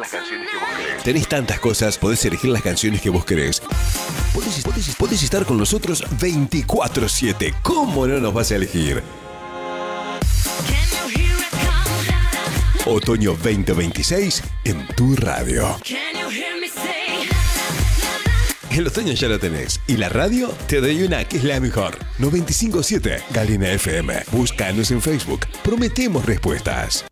las canciones que vos querés. Tenés tantas cosas, podés elegir las canciones que vos querés. Podés estar con nosotros 24/7. ¿Cómo no nos vas a elegir? Otoño 2026 en tu radio. El otoño ya lo tenés. Y la radio te doy una que es la mejor. 95.7 Galena FM. Búscanos en Facebook. Prometemos respuestas.